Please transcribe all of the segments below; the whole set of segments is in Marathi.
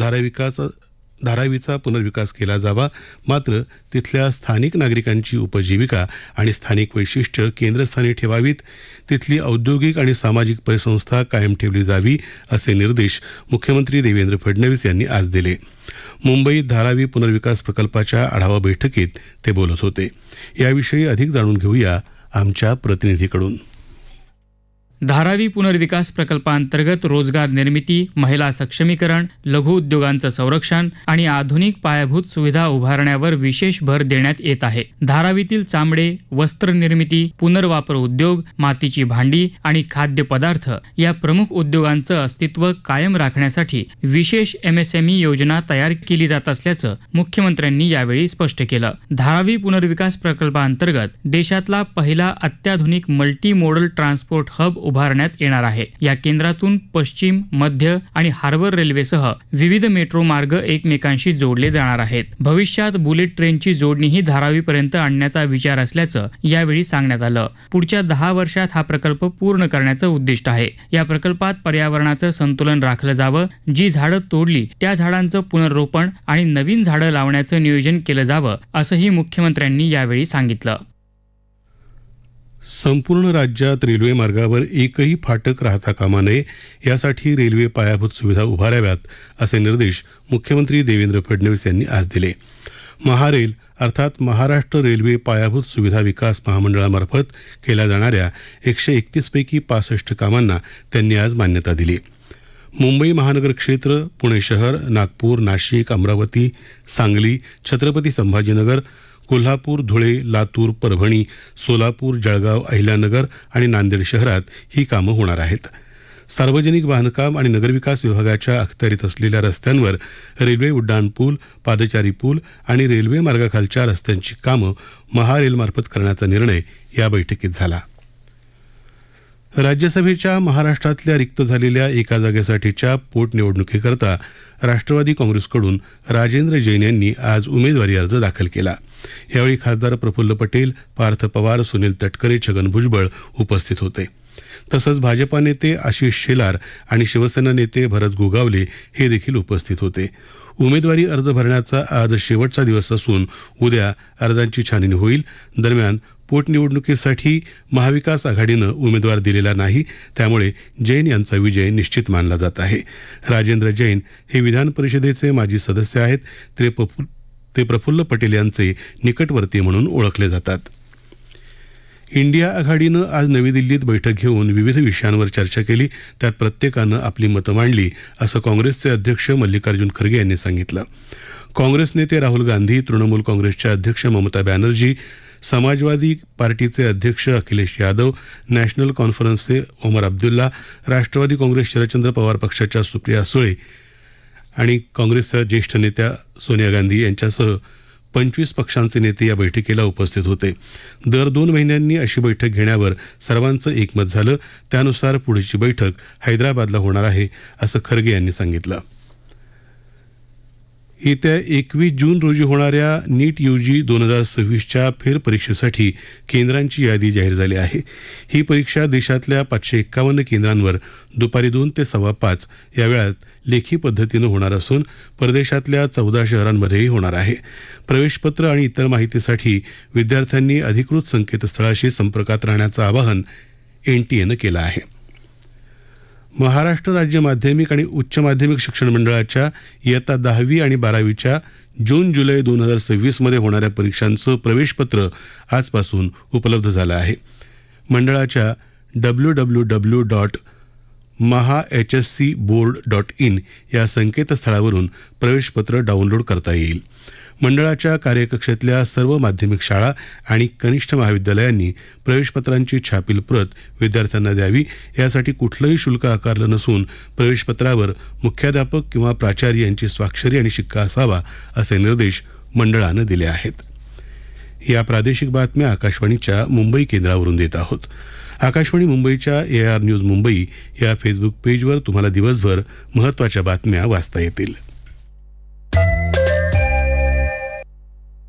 धारावीचा पुनर्विकास केला जावा, मात्र तिथल्या स्थानिक नागरिकांची उपजीविका आणि स्थानिक वैशिष्ट्य केंद्रस्थानी ठेवावीत, तिथली औद्योगिक आणि सामाजिक परिसंस्था कायम ठेवली जावी, असे निर्देश मुख्यमंत्री देवेंद्र फडणवीस यांनी आज दिले. मुंबईत धारावी पुनर्विकास प्रकल्पाच्या आढावा बैठकीत ते बोलत होते. याविषयी अधिक जाणून घेऊया आमच्या प्रतिनिधीकडून. धारावी पुनर्विकास प्रकल्पांतर्गत रोजगार निर्मिती, महिला सक्षमीकरण, लघु उद्योगांचं संरक्षण आणि आधुनिक पायाभूत सुविधा उभारण्यावर विशेष भर देण्यात येत आहे. धारावीतील चामडे, वस्त्र निर्मिती, पुनर्वापर उद्योग, मातीची भांडी आणि खाद्यपदार्थ या प्रमुख उद्योगांचं अस्तित्व कायम राखण्यासाठी विशेष MSME योजना तयार केली जात असल्याचं मुख्यमंत्र्यांनी यावेळी स्पष्ट केलं. धारावी पुनर्विकास प्रकल्पांतर्गत देशातला पहिला अत्याधुनिक मल्टी मोडल ट्रान्सपोर्ट हब उभारण्यात येणार आहे. या केंद्रातून पश्चिम, मध्य आणि हार्बर रेल्वेसह विविध मेट्रो मार्ग एकमेकांशी जोडले जाणार आहेत. भविष्यात बुलेट ट्रेनची जोडणीही धारावीपर्यंत आणण्याचा विचार असल्याचं यावेळी सांगण्यात आलं. पुढच्या 10 वर्षात हा प्रकल्प पूर्ण करण्याचं उद्दिष्ट आहे. या प्रकल्पात पर्यावरणाचं संतुलन राखलं जावं, जी झाडं तोडली त्या झाडांचं पुनर्रोपण आणि नवीन झाडं लावण्याचं नियोजन केलं जावं, असंही मुख्यमंत्र्यांनी यावेळी सांगितलं. संपूर्ण राज्यात रेल्वे मार्गावर एकही फाटक राहता कामा नये, यासाठी रेल्वे पायाभूत सुविधा उभाराव्यात, असे निर्देश मुख्यमंत्री देवेंद्र फडणवीस यांनी आज दिले. महारेल अर्थात महाराष्ट्र रेल्वे पायाभूत सुविधा विकास महामंडळामार्फत केल्या जाणाऱ्या 131 पैकी 65 कामांना त्यांनी आज मान्यता दिली. मुंबई महानगर क्षेत्र, पुणे शहर, नागपूर, नाशिक, अमरावती, सांगली, छत्रपती संभाजीनगर, कोल्हापूर, धुळे, लातूर, परभणी, सोलापूर, जळगाव, अहिल्यानगर आणि नांदेड शहरात ही कामं होणार आहेत. सार्वजनिक बांधकाम आणि नगरविकास विभागाच्या अखत्यारीत असलेल्या रस्त्यांवर रेल्वे उड्डाणपूल, पादचारी पूल आणि रेल्वे मार्गाखालच्या रस्त्यांची कामं महारेलमार्फत करण्याचा निर्णय या बैठकीत झाला. राज्यसभेच्या महाराष्ट्रातल्या रिक्त झालेल्या एका जागेसाठीच्या पोटनिवडणुकीकरता राष्ट्रवादी काँग्रेसकडून राजेंद्र जैन यांनी आज उमेदवारी अर्ज दाखल केला. यावेळी खासदार प्रफुल्ल पटेल, पार्थ पवार, सुनील तटकरे, छगन भुजबळ उपस्थित होते. तसंच भाजपा नेते आशिष शेलार आणि शिवसेना नेते भरत गोगावले हे देखील उपस्थित होते. उमेदवारी अर्ज भरण्याचा आज शेवटचा दिवस असून उद्या अर्जांची छाननी होईल. दरम्यान पोटनिवडणुकीसाठी महाविकास आघाडीनं उमेदवार दिलेला नाही, त्यामुळे जैन यांचा विजय निश्चित मानला जात आहे. राजेंद्र जैन हे विधान परिषदेचे माजी सदस्य आहेत. ते प्रफुल्ल पटेल यांचे निकटवर्ती म्हणून ओळखले जातात. इंडिया आघाडीनं आज नवी दिल्लीत बैठक घेऊन विविध विषयांवर चर्चा केली. त्यात प्रत्येकानं आपली मतं मांडली, असं काँग्रेसचे अध्यक्ष मल्लिकार्जुन खरगे यांनी सांगितलं. काँग्रेस नेते राहुल गांधी, तृणमूल काँग्रेसच्या अध्यक्ष ममता बॅनर्जी, समाजवादी पार्टीचे अध्यक्ष अखिलेश यादव, नॅशनल कॉन्फरन्सचे ओमर अब्दुल्ला, राष्ट्रवादी काँग्रेस शरदचंद्र पवार पक्षाच्या सुप्रिया सुळे आणि काँग्रेसच्या ज्येष्ठ नेत्या सोनिया गांधी यांच्यासह 25 पक्षांचे नेते या बैठकीला उपस्थित होते. दर 2 महिन्यांनी अशी बैठक घेण्यावर सर्वांचं एकमत झालं. त्यानुसार पुढची बैठक हैदराबादला होणार आहे, असं खरगे यांनी सांगितलं. येत्या 21 जून रोजी होणाऱ्या नीट UG 2026च्या फेरपरीक्षेसाठी केंद्रांची यादी जाहीर झाली आहे. ही परीक्षा देशातल्या 551 केंद्रांवर दुपारी 2 ते 5:15 या वेळात लेखी पद्धतीनं होणार असून परदेशातल्या 14 शहरांमध्येही होणार आहे. प्रवेशपत्र आणि इतर माहितीसाठी विद्यार्थ्यांनी अधिकृत संकेतस्थळाशी संपर्कात राहण्याचं आवाहन NTAनं केलं आहे. महाराष्ट्र राज्य माध्यमिक आणि उच्च माध्यमिक शिक्षण मंडळाच्या इयत्ता 10वी आणि 12वीच्या जून-जुलै 2026 मध्ये होणाऱ्या परीक्षांचं प्रवेशपत्र आजपासून उपलब्ध झालं आहे. मंडळाच्या www.mahahscboard.in या संकेतस्थळावरून प्रवेशपत्र डाउनलोड करता येईल. मंडळाच्या कार्यकक्षेतल्या सर्व माध्यमिक शाळा आणि कनिष्ठ महाविद्यालयांनी प्रवेशपत्रांची छापील प्रत विद्यार्थ्यांना द्यावी. यासाठी कुठलंही शुल्क आकारलं नसून प्रवेशपत्रावर मुख्याध्यापक किंवा प्राचार्य यांची स्वाक्षरी आणि शिक्का असावा, असे निर्देश मंडळानं दिले आहेत. या प्रादेशिक बातम्या आकाशवाणीच्या मुंबई केंद्रावरून देत आहोत. आकाशवाणी मुंबईच्या AR न्यूज मुंबई या फेसबुक पेजवर तुम्हाला दिवसभर महत्त्वाच्या बातम्या वाचता येतील.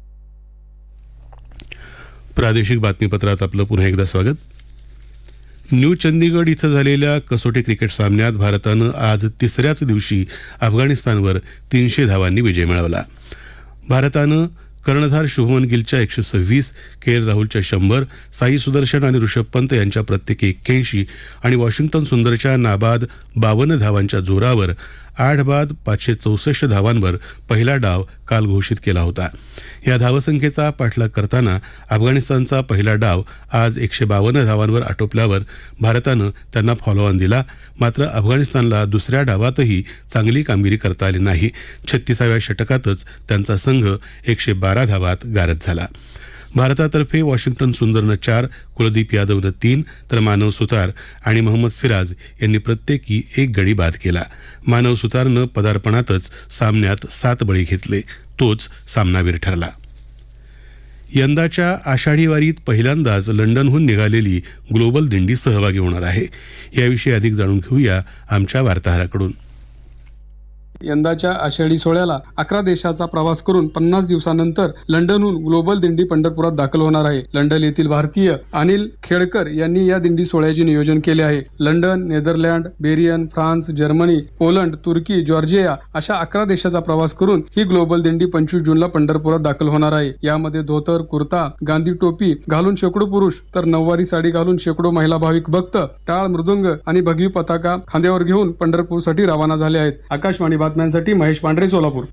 प्रादेशिक बातमीपत्रात आपलं पुन्हा एकदा स्वागत. न्यू चंदीगड इथं झालेल्या कसोटी क्रिकेट सामन्यात भारतानं आज तिसऱ्याच दिवशी अफगाणिस्तानवर 300 धावांनी विजय मिळवला. भारतानं कर्णधार शुभमन गिलच्या 126, के.एल. राहुलच्या 100, साई सुदर्शन आणि ऋषभ पंत यांच्या प्रत्येकी 81 आणि वॉशिंग्टन सुंदरच्या नाबाद 52 धावांच्या जोरावर 8 बाद 564 धावांवर पहिला डाव काल घोषित केला होता. या धावसंख्येचा पाठलाग करताना अफगाणिस्तानचा पहिला डाव आज 152 धावांवर आटोपल्यावर भारतानं त्यांना फॉलोऑन दिला. मात्र अफगाणिस्तानला दुसऱ्या डावातही चांगली कामगिरी करता आली नाही. 36व्या षटकातच त्यांचा संघ 112 धावात गारद झाला. भारतातर्फे वॉशिंग्टन सुंदरनं 4, कुलदीप यादवनं 3 तर मानव सुतार आणि मोहम्मद सिराज यांनी प्रत्येकी 1 गडी बाद केला. मानव सुतारनं पदार्पणातच सामन्यात 7 बळी घेतले. तोच सामनावीर ठरला. यंदाच्या आषाढी वारीत पहिल्यांदाच लंडनहून निघालेली ग्लोबल दिंडी सहभागी होणार आहे. याविषयी अधिक जाणून घेऊया आमच्या वार्ताहराकडून. यंदाच्या आषाढी सोहळ्याला 11 देशाचा प्रवास करून 50 दिवसानंतर लंडनहून ग्लोबल दिंडी पंढरपुरात दाखल होणार आहे. लंडन येथील भारतीय अनिल खेडकर यांनी या दिंडी सोहळ्याचे नियोजन केले आहे. London, Netherland, baryon, France, Germany, Poland, तुर्की, जॉर्जिया अशा 11 देशाचा प्रवास करून ही ग्लोबल दिंडी 25 जूनला पंढरपुरात दाखल होणार आहे. यामध्ये धोतर, कुर्ता, गांधी टोपी घालून शेकडो पुरुष तर नऊवारी साडी घालून शेकडो महिला भाविक भक्त टाळ, मृदुंग आणि भगवी पताका खांद्यावर घेऊन पंढरपूरसाठी रवाना झाले आहेत. आकाशवाणी बातम्यांसाठी महेश पांढरे, सोलापूर.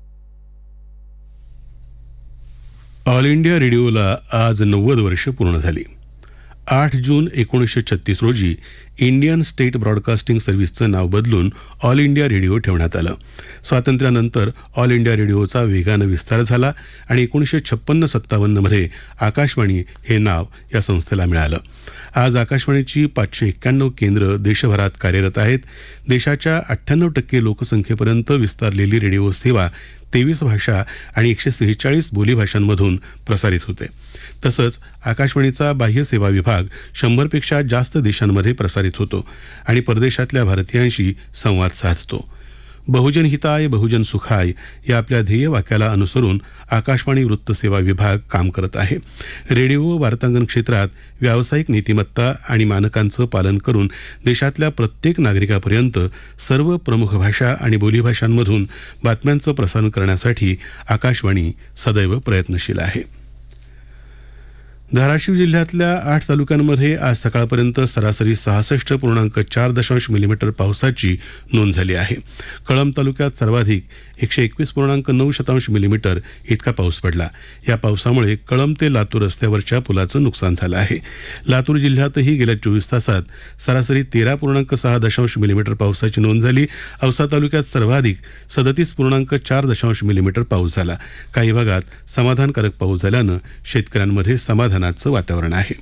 ऑल इंडिया रेडिओला आज 90 वर्ष पूर्ण झाली. 8 जून 1936 रोजी इंडियन स्टेट ब्रॉडकास्टिंग सर्व्हिसचं नाव बदलून ऑल इंडिया रेडिओ ठेवण्यात आलं. स्वातंत्र्यानंतर ऑल इंडिया रेडिओचा वेगानं विस्तार झाला आणि 1956-57 मध्ये आकाशवाणी हे नाव या संस्थेला मिळालं. आज आकाशवाणीची 591 केंद्र देशभरात कार्यरत आहेत. देशाच्या 98% लोकसंख्येपर्यंत विस्तारलेली रेडिओ सेवा 23 भाषा आणि 146 बोलीभाषांमधून प्रसारित होते. तसंच आकाशवाणीचा बाह्य सेवा विभाग 100पेक्षा जास्त देशांमध्ये प्रसारित होतो आणि परदेशातल्या भारतीयांशी संवाद साधतो. बहुजन हिताय बहुजन सुखाय या आपल्या ध्येय वाक्याला अनुसरून आकाशवाणी वृत्त सेवा विभाग काम करत आहे. रेडिओ वार्तांकन क्षेत्रात व्यावसायिक नीतिमत्ता आणि मानकांचं पालन करून देशातल्या प्रत्येक नागरिकापर्यंत सर्व प्रमुख भाषा आणि बोलीभाषांमधून बातम्यांचं प्रसारण करण्यासाठी आकाशवाणी सदैव प्रयत्नशील आहे. धाराशिव जिल्ह्यातल्या 8 तालुक्यांमध्ये आज सकाळपर्यंत सरासरी 66.4 मिलीमीटर पावसाची नोंद झाली आहे. कळंब तालुक्यात सर्वाधिक 121.9 मिलीमीटर इतका पाऊस पडला. या पावसामुळे कळंब ते लातूर रस्त्यावरच्या पुलाचं नुकसान झालं आहे. लातूर जिल्ह्यातही गेल्या 24 तासात सरासरी 13.6 मिलीमीटर पावसाची नोंद झाली. औसा तालुक्यात सर्वाधिक 37.4 मिलीमीटर पाऊस झाला. काही भागात समाधानकारक पाऊस झाल्यानं शेतकऱ्यांमध्ये समाधानाचं वातावरण आहे.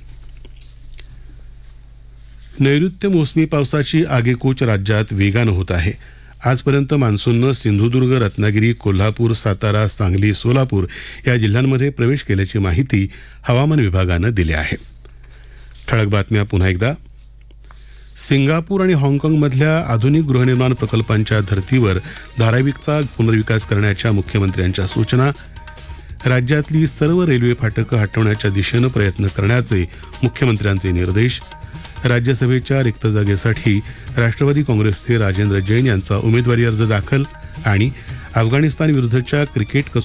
नैऋत्य मोसमी पावसाची आगेकूच राज्यात वेगानं होत आहे. आजपर्यंत मान्सूननं सिंधुदुर्ग, रत्नागिरी, कोल्हापूर, सातारा, सांगली, सोलापूर या जिल्ह्यांमध्ये प्रवेश केल्याची माहिती हवामान विभागानं दिली आहे. ठळक बातम्या पुन्हा एकदा. सिंगापूर आणि हाँगकाँगमधल्या आधुनिक गृहनिर्माण प्रकल्पांच्या धर्तीवर धारावीचा पुनर्विकास करण्याच्या मुख्यमंत्र्यांच्या सूचना. राज्यातली सर्व रेल्वे फाटकं हटवण्याच्या दिशेनं प्रयत्न करण्याचे मुख्यमंत्र्यांचे निर्देश. राज्यसभेच्या रिक्त जागेसाठी राष्ट्रवादी काँग्रेसचे राजेंद्र जैन यांचा उमेदवारी अर्ज दाखल. आणि अफगाणिस्तान विरुद्धच्या क्रिकेट